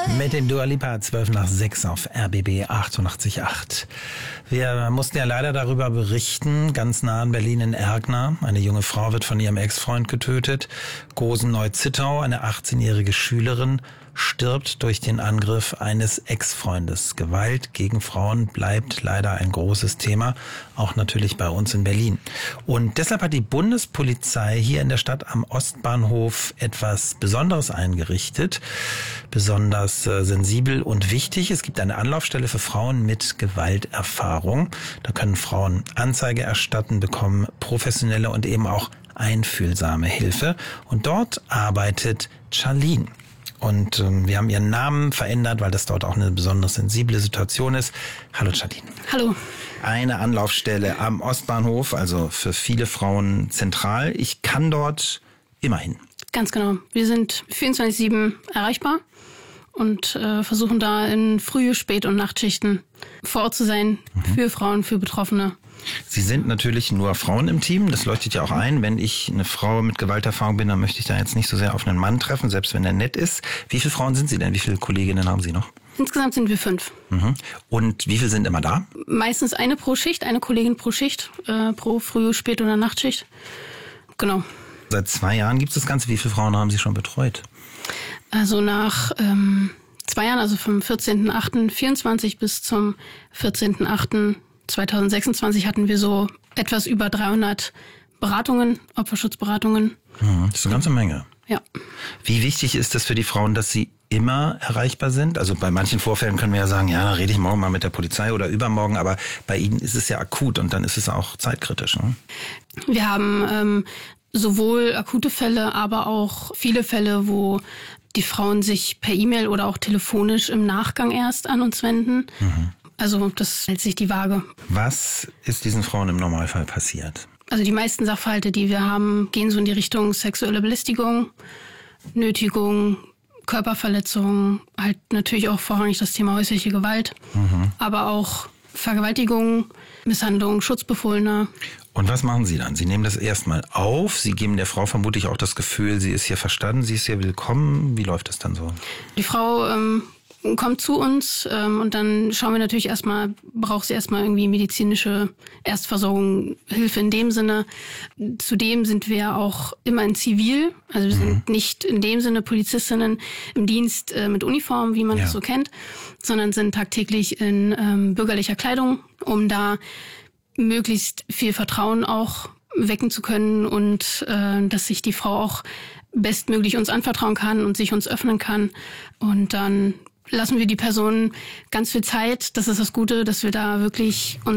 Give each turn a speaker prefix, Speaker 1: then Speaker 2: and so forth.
Speaker 1: Mit dem Dua Lipa 12 nach 6 auf RBB 88.8. Wir mussten ja leider darüber berichten, ganz nah in Berlin in Ergner. Eine junge Frau wird von ihrem Ex-Freund getötet. Gosen-Neu-Zittau, eine 18-jährige Schülerin, stirbt durch den Angriff eines Ex-Freundes. Gewalt gegen Frauen bleibt leider ein großes Thema, auch natürlich bei uns in Berlin. Und deshalb hat die Bundespolizei hier in der Stadt am Ostbahnhof etwas Besonderes eingerichtet, besonders sensibel und wichtig. Es gibt eine Anlaufstelle für Frauen mit Gewalterfahrung. Da können Frauen Anzeige erstatten, bekommen professionelle und eben auch einfühlsame Hilfe. Und dort arbeitet Charlene. Und wir haben ihren Namen verändert, weil das dort auch eine besonders sensible Situation ist. Hallo Charlene.
Speaker 2: Hallo.
Speaker 1: Eine Anlaufstelle am Ostbahnhof, also für viele Frauen zentral. Ich kann dort immer hin.
Speaker 2: Ganz genau. Wir sind 24/7 erreichbar und versuchen da in Früh-, Spät- und Nachtschichten vor Ort zu sein für Frauen, für Betroffene.
Speaker 1: Sie sind natürlich nur Frauen im Team, das leuchtet ja auch ein. Wenn ich eine Frau mit Gewalterfahrung bin, dann möchte ich da jetzt nicht so sehr auf einen Mann treffen, selbst wenn er nett ist. Wie viele Frauen sind Sie denn? Wie viele Kolleginnen haben Sie noch?
Speaker 2: Insgesamt sind wir 5.
Speaker 1: Und wie viele sind immer da?
Speaker 2: Meistens eine pro Schicht, eine Kollegin pro Schicht, pro Früh-, Spät- oder Nachtschicht. Genau.
Speaker 1: Seit 2 Jahren gibt es das Ganze. Wie viele Frauen haben Sie schon betreut?
Speaker 2: Also nach 2 Jahren, also vom 14.08.24 bis zum 14.08.2026 hatten wir so etwas über 300 Beratungen, Opferschutzberatungen.
Speaker 1: Das ist eine ganze Menge.
Speaker 2: Ja.
Speaker 1: Wie wichtig ist es für die Frauen, dass sie immer erreichbar sind? Also bei manchen Vorfällen können wir ja sagen, ja, da rede ich morgen mal mit der Polizei oder übermorgen, aber bei Ihnen ist es ja akut und dann ist es auch zeitkritisch. Ne?
Speaker 2: Wir haben sowohl akute Fälle, aber auch viele Fälle, wo die Frauen sich per E-Mail oder auch telefonisch im Nachgang erst an uns wenden. Also das hält sich die Waage.
Speaker 1: Was ist diesen Frauen im Normalfall passiert?
Speaker 2: Also die meisten Sachverhalte, die wir haben, gehen so in die Richtung sexuelle Belästigung, Nötigung, Körperverletzung, halt natürlich auch vorrangig das Thema häusliche Gewalt, aber auch Vergewaltigung, Misshandlung, Schutzbefohlener.
Speaker 1: Und was machen Sie dann? Sie nehmen das erstmal auf, Sie geben der Frau vermutlich auch das Gefühl, sie ist hier verstanden, sie ist hier willkommen. Wie läuft das dann so?
Speaker 2: Die Frau kommt zu uns und dann schauen wir natürlich erstmal, braucht sie erstmal irgendwie medizinische Erstversorgung, Hilfe in dem Sinne. Zudem sind wir auch immer in Zivil, also wir sind nicht in dem Sinne Polizistinnen im Dienst mit Uniform, wie man das so kennt, sondern sind tagtäglich in bürgerlicher Kleidung, um da möglichst viel Vertrauen auch wecken zu können und dass sich die Frau auch bestmöglich uns anvertrauen kann und sich uns öffnen kann. Und dann lassen wir die Person ganz viel Zeit. Das ist das Gute, dass wir da wirklich uns